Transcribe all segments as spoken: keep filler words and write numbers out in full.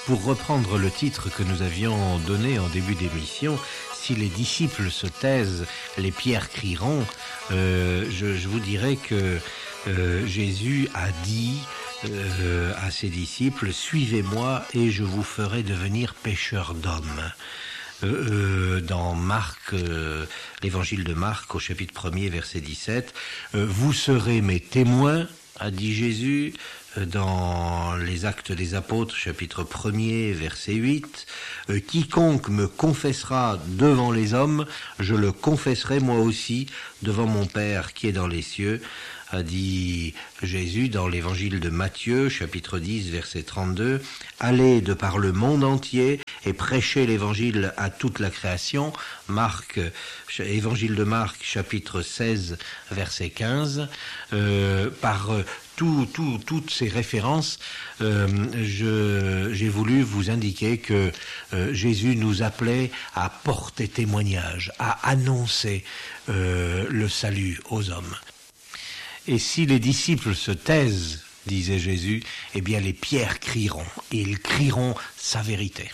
pour reprendre le titre que nous avions donné en début d'émission, si les disciples se taisent, les pierres crieront. Euh, je, je vous dirais que euh, Jésus a dit euh, à ses disciples, suivez-moi et je vous ferai devenir pêcheurs d'hommes. Euh, euh, dans Marc, euh, l'évangile de Marc au chapitre premier verset dix-sept, euh, vous serez mes témoins, a dit Jésus. Dans les Actes des Apôtres, chapitre premier, verset huit, euh, quiconque me confessera devant les hommes, je le confesserai moi aussi devant mon Père qui est dans les cieux, a dit Jésus dans l'évangile de Matthieu, chapitre dix, verset trente-deux, allez de par le monde entier et prêchez l'évangile à toute la création. Marc, évangile de Marc, chapitre seize, verset quinze, euh, par euh, Tout, tout, toutes ces références, euh, je, j'ai voulu vous indiquer que euh, Jésus nous appelait à porter témoignage, à annoncer euh, le salut aux hommes. Et si les disciples se taisent, disait Jésus, eh bien les pierres crieront, et ils crieront sa vérité.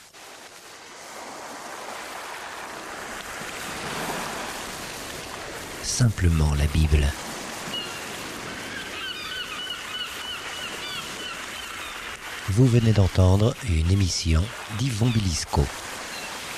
Simplement la Bible. Vous venez d'entendre une émission d'Yvon Bilisco.